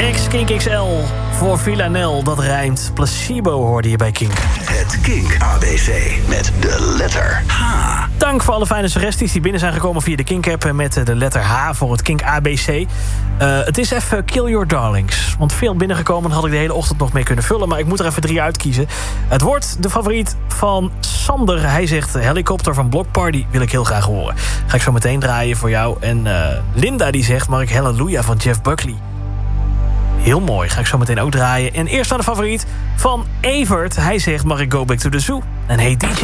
Kink XL voor Villanel, dat rijmt. Placebo hoorde je bij Kink. Het Kink ABC met de letter H. Dank voor alle fijne suggesties die binnen zijn gekomen via de Kink-app... met de letter H voor het Kink ABC. Het is even Kill Your Darlings. Want veel binnengekomen had ik de hele ochtend nog mee kunnen vullen... maar ik moet er even 3 uitkiezen. Het wordt de favoriet van Sander. Hij zegt Helikopter van Block Party wil ik heel graag horen. Ga ik zo meteen draaien voor jou. En Linda die zegt mag ik Hallelujah van Jeff Buckley. Heel mooi, ga ik zo meteen ook draaien. En eerst naar de favoriet van Evert. Hij zegt mag ik Go Back to the Zoo. En hey DJ.